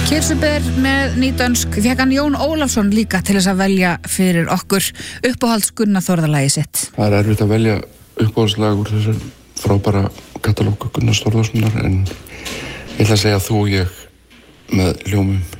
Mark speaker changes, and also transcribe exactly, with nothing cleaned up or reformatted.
Speaker 1: Kirsuber með nýdönsk, fékk hann Jón Ólafsson líka til þess að velja fyrir okkur uppáhalds Gunnar Þórðarlagið sitt.
Speaker 2: Það er erfitt að velja uppáhaldslag úr þessu frábæra katalógu Gunnar Þórðarssonar, en ég ætla að segja Þú og ég með Ljómum.